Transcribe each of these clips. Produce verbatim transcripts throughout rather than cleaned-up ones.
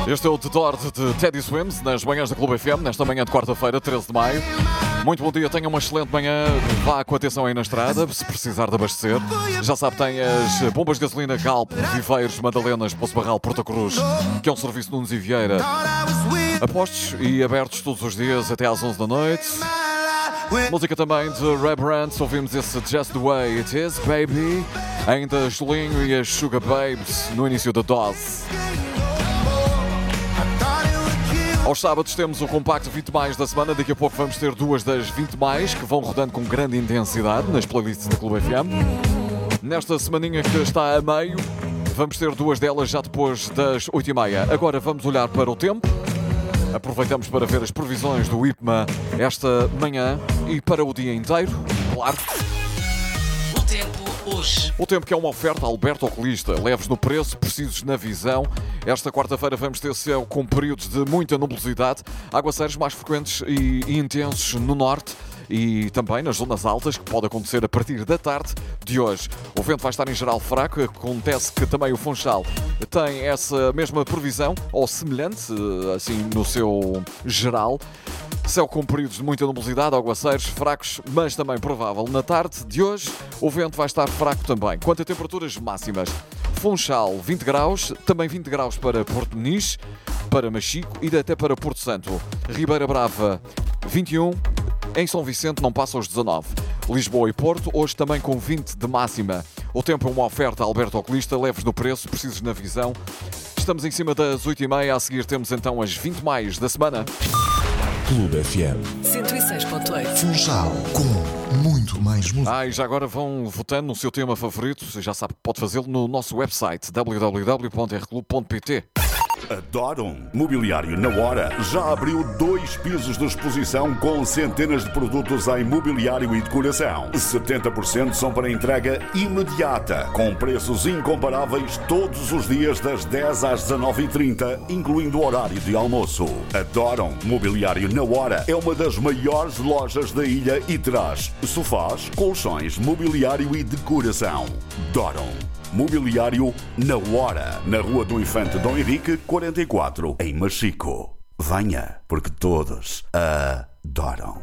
Este é o The Door de Teddy Swims, nas manhãs da Clube F M, nesta manhã de quarta-feira, treze de maio. Muito bom dia, tenha uma excelente manhã. Vá com atenção aí na estrada, se precisar de abastecer. Já sabe, tem as bombas de gasolina Galp, Viveiros, Madalenas, Poço Barral, Porta Cruz, que é um serviço de Nunes e Vieira. Apostos e abertos todos os dias até às onze da noite. Música também de Rembrandt, ouvimos esse Just the Way It Is, Baby. Ainda Julinho e as Sugar Babes no início da dose. Aos sábados temos o compacto vinte mais da semana. Daqui a pouco vamos ter duas das vinte mais que vão rodando com grande intensidade nas playlists da Clube F M. Nesta semaninha que está a meio, vamos ter duas delas já depois das oito e meia. Agora vamos olhar para o tempo. Aproveitamos para ver as previsões do I P M A esta manhã e para o dia inteiro, claro. O tempo hoje. O tempo que é uma oferta Alberto Oculista. Leves no preço, precisos na visão. Esta quarta-feira vamos ter céu com períodos de muita nubosidade, aguaceiros mais frequentes e intensos no norte e também nas zonas altas, que pode acontecer a partir da tarde de hoje. O vento vai estar em geral fraco, acontece que também o Funchal tem essa mesma previsão, ou semelhante, assim, no seu geral. Céu com períodos de muita nubosidade, aguaceiros fracos, mas também provável. Na tarde de hoje, o vento vai estar fraco também. Quanto a temperaturas máximas, Funchal vinte graus, também vinte graus para Porto Muniz, para Machico e até para Porto Santo. Ribeira Brava vinte e um, em São Vicente não passa aos dezanove. Lisboa e Porto, hoje também com vinte de máxima. O tempo é uma oferta Alberto Oculista, leves no preço, precisos na visão. Estamos em cima das oito e meia, a seguir temos então as vinte mais da semana. Clube F M cento e seis ponto oito. Funchal, com muito mais música. Ah, e já agora vão votando no seu tema favorito. Já sabe que pode fazê-lo no nosso website w w w ponto r clube ponto p t. Adoram Mobiliário na Hora. Já abriu dois pisos de exposição com centenas de produtos em mobiliário e decoração. setenta por cento são para entrega imediata, com preços incomparáveis todos os dias das dez às dezanove e trinta, incluindo o horário de almoço. Adoram Mobiliário na Hora. É uma das maiores lojas da ilha e traz sofás, colchões, mobiliário e decoração. Adoram Mobiliário na Hora, na Rua do Infante Dom Henrique, quarenta e quatro, em Machico. Venha, porque todos adoram.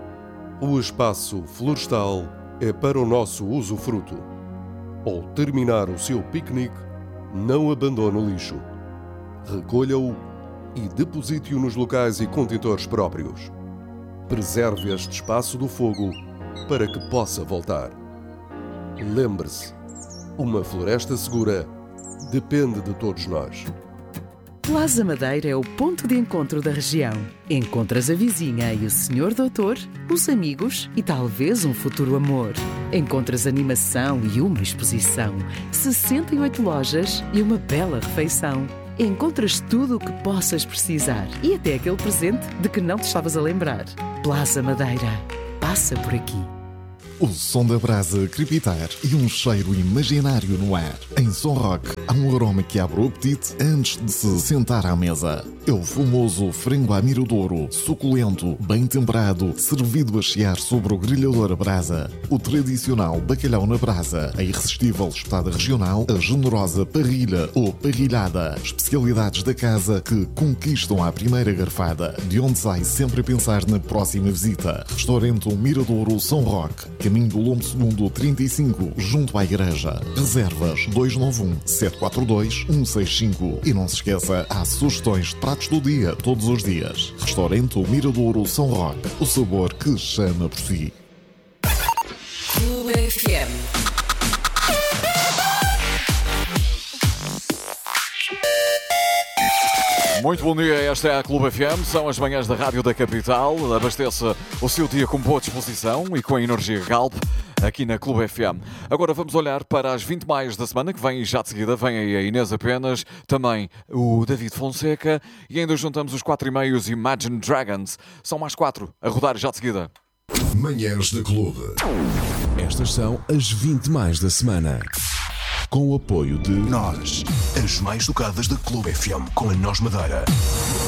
O espaço florestal é para o nosso usufruto. Ao terminar o seu piquenique, não abandone o lixo. Recolha-o e deposite-o nos locais e contentores próprios. Preserve este espaço do fogo para que possa voltar. Lembre-se, uma floresta segura depende de todos nós. Plaza Madeira é o ponto de encontro da região. Encontras a vizinha e o senhor doutor, os amigos e talvez um futuro amor. Encontras animação e uma exposição, sessenta e oito lojas e uma bela refeição. Encontras tudo o que possas precisar e até aquele presente de que não te estavas a lembrar. Plaza Madeira. Passa por aqui. O som da brasa crepitar e um cheiro imaginário no ar. Em Som Rock, há um aroma que abre o apetite antes de se sentar à mesa. É o famoso frango à miradouro, suculento, bem temperado, servido a chiar sobre o grelhador a brasa. O tradicional bacalhau na brasa, a irresistível espetada regional, a generosa parrilha ou parrilhada. Especialidades da casa que conquistam à primeira garfada, de onde sai sempre a pensar na próxima visita. Restaurante Miradouro Som Rock, caminho do Lombo Segundo trinta e cinco, junto à igreja. Reservas dois nove um, sete quatro dois, um seis cinco. E não se esqueça, há sugestões de pratos do dia, todos os dias. Restaurante Miradouro São Roque, o sabor que chama por si. Clube F M. Muito bom dia, esta é a Clube F M, são as manhãs da Rádio da Capital. Abasteça o seu dia com boa disposição e com a energia Galp aqui na Clube F M. Agora vamos olhar para as vinte mais da semana, que vem já de seguida. Vem aí a Inês Apenas, também o David Fonseca e ainda juntamos os quatro e meios Imagine Dragons. São mais quatro a rodar já de seguida. Manhãs da Clube. Estas são as vinte mais da semana. Com o apoio de Nós, as mais tocadas da Clube F M com a Nós Madeira.